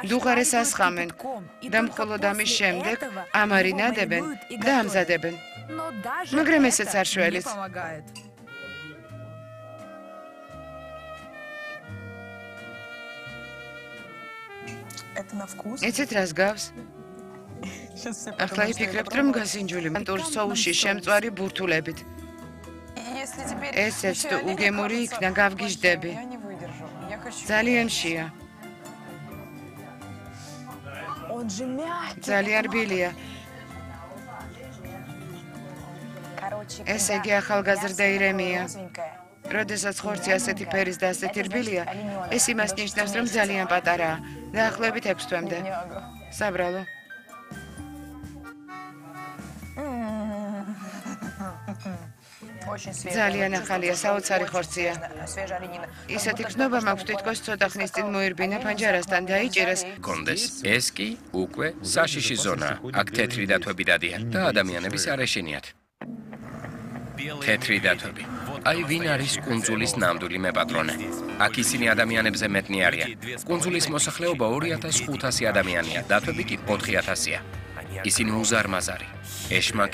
დუღარეს ასხამენ და მხოლოდ ამის შემდეგ ამარინადებენ და ამზადებენ. მაგრამ ესეც არ შველის. იცით რას გავს? ახლა იფიქრებთ, რომ გასინჯული მანტურ სოუსში შემწვარი ბურთულებით. ესეც თუ უგემური იქნა გავგიჟდები. ძალიან შია. ძალიან რბილია. ესე იგი ახალგაზრდა ირემია. როდესაც ხორცი ასეთი ფერის და ასეთი რბილია, ეს იმას ნიშნავს, რომ ძალიან პატარაა. დაახლოებით 6 თვემდე. საბრალო. ძალიან ახალია, საოცარი ხორცია. ისეთი გზნობა მაქვს თითქოს ცოტა ხნის წინ მოირბინა ფანჯარასთან დაიჭირეს. კონდეს. ეს კი უკვე საშიში ზონაა. აქ თეთრი დათვები დადიან და ადამიანების არ ეშინიათ. თეთრი დათვები. აი ვინ არის კუნძულის ნამდვილი მეპატრონე. აქ ისინი ადამიანებზე მეტნი არიან. კუნძულის მოსახლეობა 2500 ადამიანია, დათვები კი 4000-ია. ისინი უზარმაზარი, ეშმაკი.